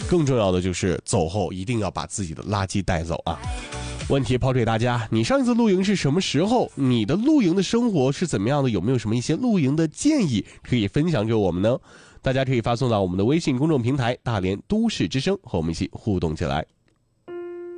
更重要的就是走后一定要把自己的垃圾带走啊。问题抛给大家，你上一次露营是什么时候？你的露营的生活是怎么样的？有没有什么一些露营的建议可以分享给我们呢？大家可以发送到我们的微信公众平台大连都市之声，和我们一起互动起来。